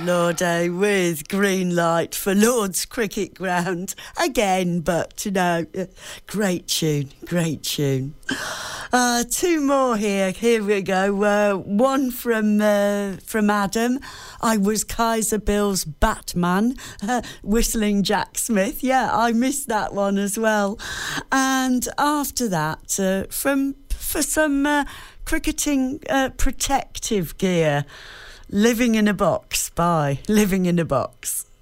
Lordo with Green Light for Lord's Cricket Ground again, but great tune, great tune. Two more here we go. One from Adam. I was Kaiser Bill's Batman, whistling Jack Smith. Yeah, I missed that one as well. And after that, for some cricketing protective gear, Living in a Box by Living in a Box.